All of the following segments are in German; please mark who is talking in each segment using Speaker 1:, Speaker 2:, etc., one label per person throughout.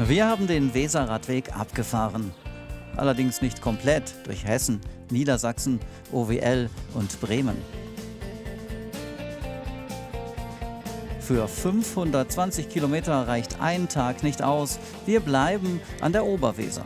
Speaker 1: Wir haben den Weserradweg abgefahren. Allerdings nicht komplett durch Hessen, Niedersachsen, OWL und Bremen. Für 520 Kilometer reicht ein Tag nicht aus. Wir bleiben an der Oberweser.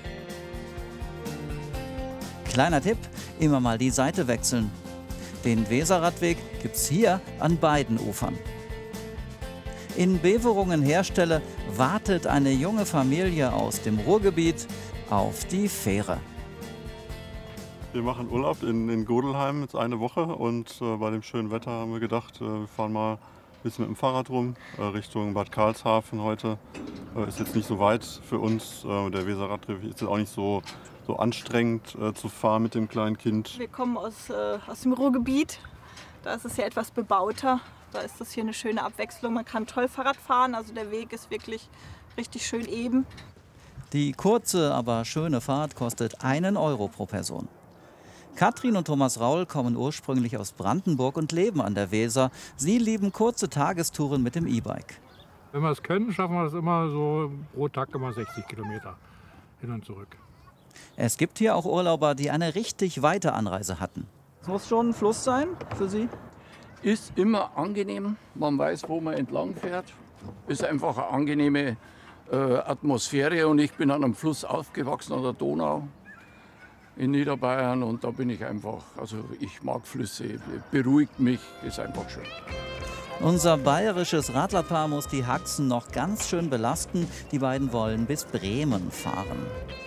Speaker 1: Kleiner Tipp, immer mal die Seite wechseln. Den Weserradweg gibt's hier an beiden Ufern. In Beverungen-Herstelle wartet eine junge Familie aus dem Ruhrgebiet auf die Fähre.
Speaker 2: Wir machen Urlaub in Godelheim jetzt eine Woche und bei dem schönen Wetter haben wir gedacht, wir fahren mal ein bisschen mit dem Fahrrad rum, Richtung Bad Karlshafen heute. Ist jetzt nicht so weit für uns, der Weserradweg ist jetzt auch nicht so anstrengend zu fahren mit dem kleinen Kind.
Speaker 3: Wir kommen aus dem Ruhrgebiet, da ist es ja etwas bebauter. Da ist das hier eine schöne Abwechslung. Man kann toll Fahrrad fahren, also der Weg ist wirklich richtig schön eben.
Speaker 1: Die kurze, aber schöne Fahrt kostet 1 Euro pro Person. Katrin und Thomas Raul kommen ursprünglich aus Brandenburg und leben an der Weser. Sie lieben kurze Tagestouren mit dem E-Bike.
Speaker 4: Wenn wir es können, schaffen wir das immer so pro Tag immer 60 Kilometer hin und zurück.
Speaker 1: Es gibt hier auch Urlauber, die eine richtig weite Anreise hatten. Es muss schon ein Fluss sein für Sie?
Speaker 5: Ist immer angenehm, man weiß, wo man entlang fährt. Ist einfach eine angenehme Atmosphäre und ich bin an einem Fluss aufgewachsen, an der Donau in Niederbayern und da bin ich einfach, also ich mag Flüsse, beruhigt mich, ist einfach schön.
Speaker 1: Unser bayerisches Radlerpaar muss die Haxen noch ganz schön belasten. Die beiden wollen bis Bremen fahren.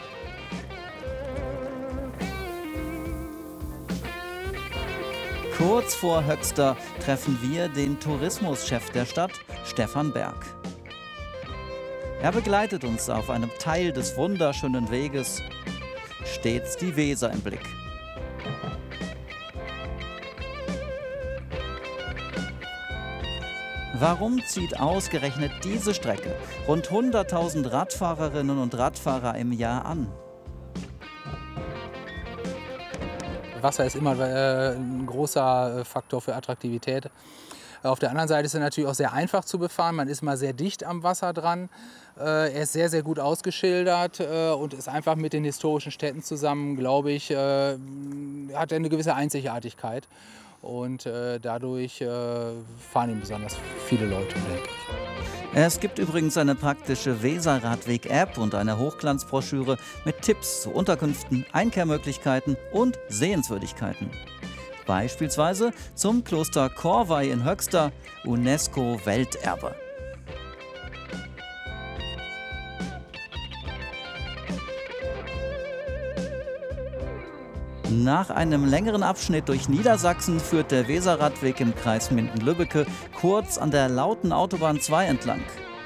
Speaker 1: Kurz vor Höxter treffen wir den Tourismuschef der Stadt, Stefan Berg. Er begleitet uns auf einem Teil des wunderschönen Weges, stets die Weser im Blick. Warum zieht ausgerechnet diese Strecke rund 100.000 Radfahrerinnen und Radfahrer im Jahr an?
Speaker 6: Wasser ist immer ein großer Faktor für Attraktivität. Auf der anderen Seite ist er natürlich auch sehr einfach zu befahren. Man ist mal sehr dicht am Wasser dran. Er ist sehr, sehr gut ausgeschildert und ist einfach mit den historischen Städten zusammen, glaube ich, hat er eine gewisse Einzigartigkeit. Und dadurch fahren ihn besonders viele Leute, denke ich.
Speaker 1: Es gibt übrigens eine praktische Weserradweg-App und eine Hochglanzbroschüre mit Tipps zu Unterkünften, Einkehrmöglichkeiten und Sehenswürdigkeiten. Beispielsweise zum Kloster Corvey in Höxter, UNESCO-Welterbe. Nach einem längeren Abschnitt durch Niedersachsen führt der Weserradweg im Kreis Minden-Lübbecke kurz an der lauten Autobahn 2 entlang.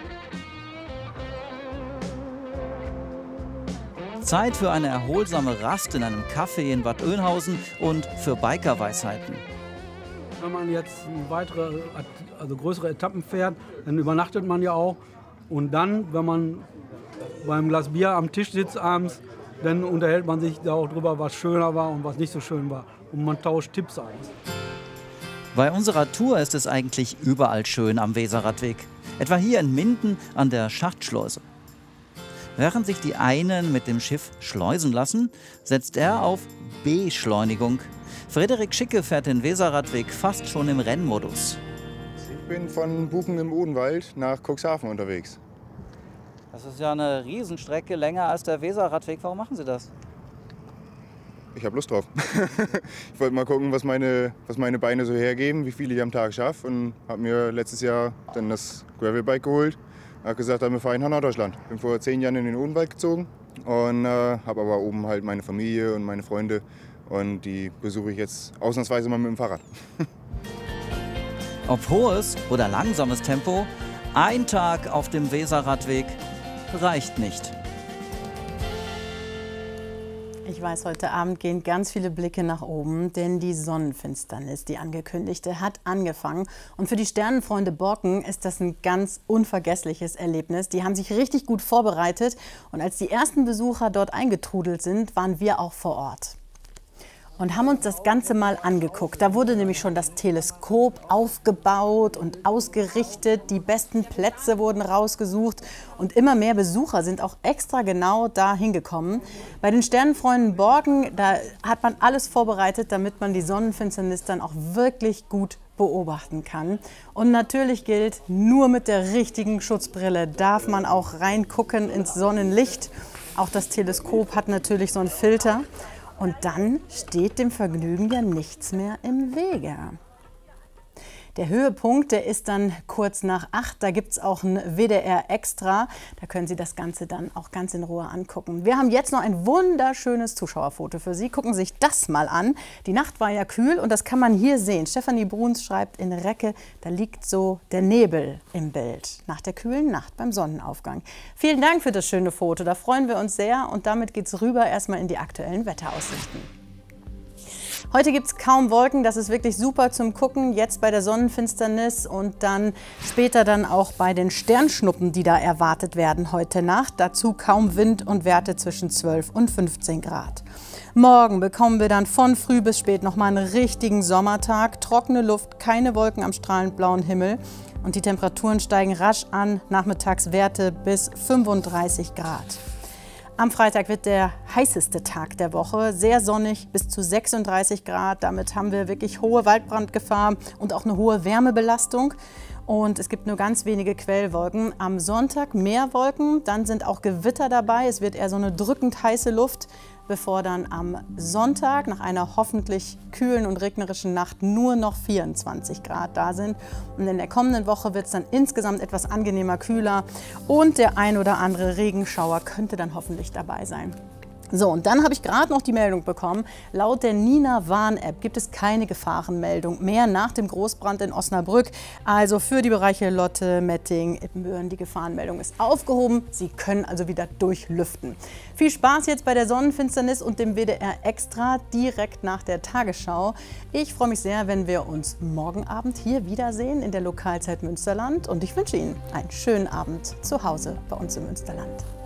Speaker 1: Zeit für eine erholsame Rast in einem Café in Bad Oeynhausen und für Bikerweisheiten.
Speaker 7: Wenn man jetzt größere Etappen fährt, dann übernachtet man ja auch. Und dann, wenn man beim Glas Bier am Tisch sitzt abends, dann unterhält man sich da auch drüber, was schöner war und was nicht so schön war. Und man tauscht Tipps aus.
Speaker 1: Bei unserer Tour ist es eigentlich überall schön am Weserradweg. Etwa hier in Minden an der Schachtschleuse. Während sich die einen mit dem Schiff schleusen lassen, setzt er auf Beschleunigung. Frederik Schicke fährt den Weserradweg fast schon im Rennmodus.
Speaker 8: Ich bin von Buchen im Odenwald nach Cuxhaven unterwegs.
Speaker 1: Das ist ja eine Riesenstrecke, länger als der Weserradweg. Warum machen Sie das?
Speaker 8: Ich habe Lust drauf. Ich wollte mal gucken, was meine Beine so hergeben, wie viel ich am Tag schaffe. Und habe mir letztes Jahr dann das Gravelbike geholt. Habe gesagt, wir fahren nach Norddeutschland. Bin vor 10 Jahren in den Odenwald gezogen und habe aber oben halt meine Familie und meine Freunde. Und die besuche ich jetzt ausnahmsweise mal mit dem Fahrrad.
Speaker 1: Ob hohes oder langsames Tempo, ein Tag auf dem Weserradweg reicht nicht.
Speaker 9: Ich weiß, heute Abend gehen ganz viele Blicke nach oben, denn die Sonnenfinsternis, die angekündigte, hat angefangen. Und für die Sternenfreunde Borken ist das ein ganz unvergessliches Erlebnis. Die haben sich richtig gut vorbereitet und als die ersten Besucher dort eingetrudelt sind, waren wir auch vor Ort. und haben uns das Ganze mal angeguckt. Da wurde nämlich schon das Teleskop aufgebaut und ausgerichtet. Die besten Plätze wurden rausgesucht und immer mehr Besucher sind auch extra genau da hingekommen. Bei den Sternenfreunden Borken, da hat man alles vorbereitet, damit man die Sonnenfinsternis dann auch wirklich gut beobachten kann. Und natürlich gilt, nur mit der richtigen Schutzbrille darf man auch reingucken ins Sonnenlicht. Auch das Teleskop hat natürlich so einen Filter. Und dann steht dem Vergnügen ja nichts mehr im Wege. Der Höhepunkt, der ist dann kurz nach 8. Da gibt es auch ein WDR Extra. Da können Sie das Ganze dann auch ganz in Ruhe angucken. Wir haben jetzt noch ein wunderschönes Zuschauerfoto für Sie. Gucken Sie sich das mal an. Die Nacht war ja kühl und das kann man hier sehen. Stefanie Bruns schreibt in Recke, da liegt so der Nebel im Bild. Nach der kühlen Nacht beim Sonnenaufgang. Vielen Dank für das schöne Foto. Da freuen wir uns sehr. Und damit geht es rüber erstmal in die aktuellen Wetteraussichten. Heute gibt es kaum Wolken, das ist wirklich super zum Gucken, jetzt bei der Sonnenfinsternis und dann später dann auch bei den Sternschnuppen, die da erwartet werden heute Nacht. Dazu kaum Wind und Werte zwischen 12 und 15 Grad. Morgen bekommen wir dann von früh bis spät nochmal einen richtigen Sommertag, trockene Luft, keine Wolken am strahlend blauen Himmel und die Temperaturen steigen rasch an, nachmittags Werte bis 35 Grad. Am Freitag wird der heißeste Tag der Woche, sehr sonnig, bis zu 36 Grad. Damit haben wir wirklich hohe Waldbrandgefahr und auch eine hohe Wärmebelastung. Und es gibt nur ganz wenige Quellwolken. Am Sonntag mehr Wolken, dann sind auch Gewitter dabei. Es wird eher so eine drückend heiße Luft, bevor dann am Sonntag nach einer hoffentlich kühlen und regnerischen Nacht nur noch 24 Grad da sind. Und in der kommenden Woche wird es dann insgesamt etwas angenehmer kühler und der ein oder andere Regenschauer könnte dann hoffentlich dabei sein. So, und dann habe ich gerade noch die Meldung bekommen, laut der Nina-Warn-App gibt es keine Gefahrenmeldung mehr nach dem Großbrand in Osnabrück. Also für die Bereiche Lotte, Metting, Ippenbüren, die Gefahrenmeldung ist aufgehoben. Sie können also wieder durchlüften. Viel Spaß jetzt bei der Sonnenfinsternis und dem WDR Extra direkt nach der Tagesschau. Ich freue mich sehr, wenn wir uns morgen Abend hier wiedersehen in der Lokalzeit Münsterland. Und ich wünsche Ihnen einen schönen Abend zu Hause bei uns im Münsterland.